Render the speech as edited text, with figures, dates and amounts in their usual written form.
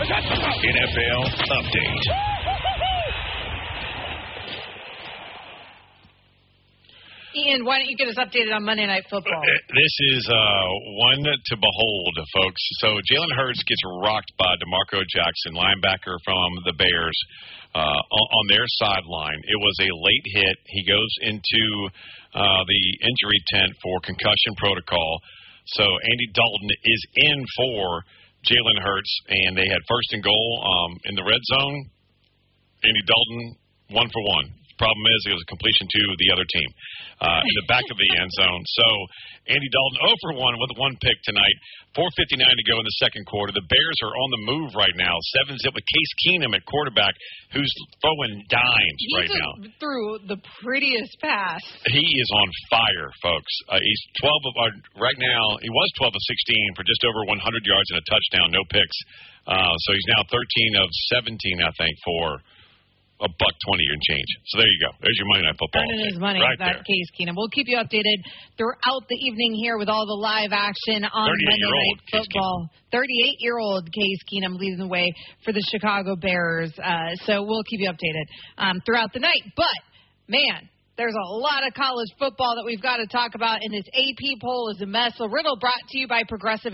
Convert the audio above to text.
NFL Update. Ian, why don't you get us updated on Monday Night Football? This is one to behold, folks. So Jalen Hurts gets rocked by DeMarco Jackson, linebacker from the Bears, on their sideline. It was a late hit. He goes into the injury tent for concussion protocol. So Andy Dalton is in for Jalen Hurts, and they had first and goal in the red zone. Andy Dalton, 1 for 1. Problem is, it was a completion to the other team in the back of the end zone. So Andy Dalton 0 for 1 with one pick tonight. 4:59 to go in the second quarter. The Bears are on the move right now. 7-zip with Case Keenum at quarterback, who's throwing dimes right now. He threw the prettiest pass. He is on fire, folks. He's 12 of right now. He was 12 of 16 for just over 100 yards and a touchdown, no picks. So he's now 13 of 17, I think, for $120 and change. So there you go. There's your Monday Night Football. Earning his money, right that there. Case Keenum. We'll keep you updated throughout the evening here with all the live action on Monday Night Football. 38-year-old Case Keenum leading the way for the Chicago Bears. So we'll keep you updated throughout the night. But, man, there's a lot of college football that we've got to talk about, and this AP poll is a mess. A riddle brought to you by Progressive